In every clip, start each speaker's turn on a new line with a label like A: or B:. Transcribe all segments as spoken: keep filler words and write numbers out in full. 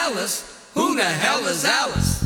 A: Alice? Who the hell is Alice?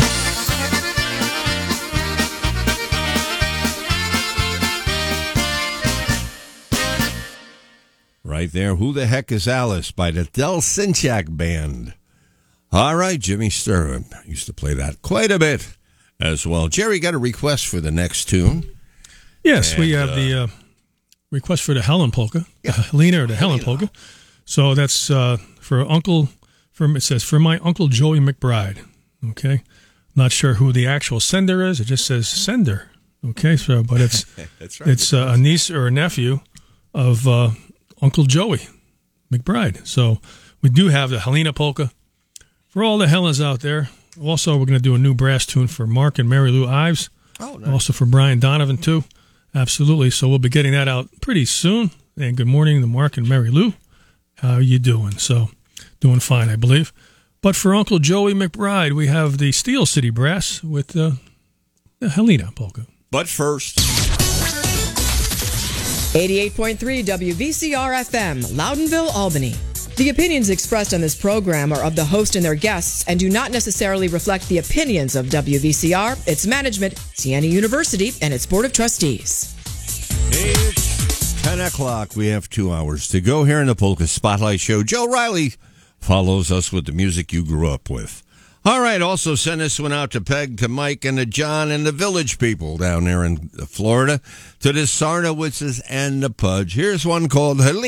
B: Right there, Who the Heck is Alice by the Del Sinchak Band. All right, Jimmy Sturr used to play that quite a bit as well. Jerry got a request for the next tune.
C: Yes,
B: and,
C: we have uh, the uh, request for the Helen Polka, yeah. the Helena or the Helen Polka. So that's uh, for Uncle, for, it says, for my Uncle Joey McBride. Okay. Not sure who the actual sender is. It just says sender. Okay. So, but it's,
B: that's right.
C: it's uh, a niece or a nephew of uh, Uncle Joey McBride. So we do have the Helena Polka. For all the Helens out there, also we're going to do a new brass tune for Mark and Mary Lou Ives.
B: Oh, nice.
C: Also for Brian Donovan, too. Absolutely. So we'll be getting that out pretty soon. And good morning to Mark and Mary Lou. How are you doing? So doing fine, I believe. But for Uncle Joey McBride, we have the Steel City Brass with uh, the Helena Polka.
B: But first...
D: eighty-eight point three W V C R F M, Loudonville, Albany. The opinions expressed on this program are of the host and their guests and do not necessarily reflect the opinions of W V C R, its management, Siena University, and its Board of Trustees.
B: It's ten o'clock. We have two hours to go here in the Polka Spotlight Show. Joe Riley follows us with the music you grew up with. All right, also send this one out to Peg, to Mike, and to John, and the village people down there in Florida, to the Sarnowitzes and the Pudge. Here's one called Helene.